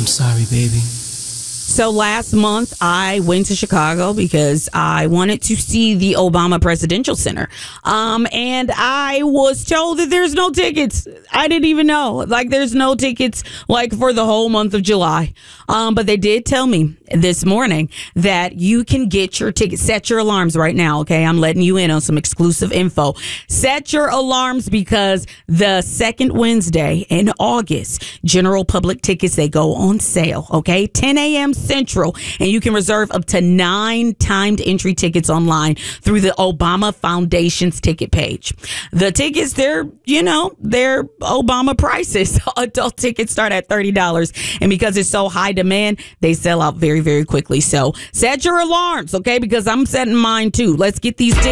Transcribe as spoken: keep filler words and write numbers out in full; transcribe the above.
I'm sorry, baby. So last month, I went to Chicago because I wanted to see the Obama Presidential Center. Um, and I was told that there's no tickets. I didn't even know. Like, there's no tickets, like, for the whole month of July. Um, but they did tell me this morning that you can get your tickets. Set your alarms right now, okay? I'm letting you in on some exclusive info. Set your alarms because the second Wednesday in August, general public tickets, they go on sale, okay? ten a.m. Central, and you can reserve up to nine timed entry tickets online through the Obama Foundation's ticket page. The tickets, they're, you know, they're Obama prices. Adult tickets start at thirty dollars, and because it's so high demand, they sell out very, very quickly. So set your alarms, okay, because I'm setting mine too. Let's get these tickets.